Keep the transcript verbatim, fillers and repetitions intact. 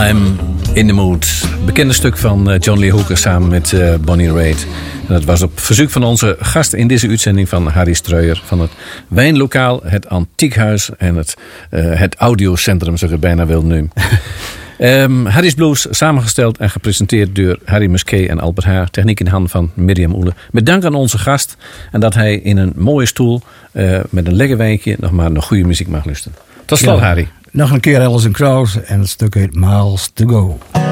I'm in the mood. Bekende stuk van John Lee Hooker samen met uh, Bonnie Raitt. En dat was op verzoek van onze gast in deze uitzending van Harry Streuer van het wijnlokaal, het Antiekhuis en het, uh, het audiocentrum, zou ik het bijna wil noemen. um, Harry's Blues, samengesteld en gepresenteerd door Harry Musquet en Albert Haar. Techniek in handen van Mirjam Oele. Met dank aan onze gast en dat hij in een mooie stoel uh, met een lekker wijntje nog maar naar goede muziek mag luisteren. Tot slot, ja, Harry. Nog een keer Alison Krauss en het stuk heet Miles to Go.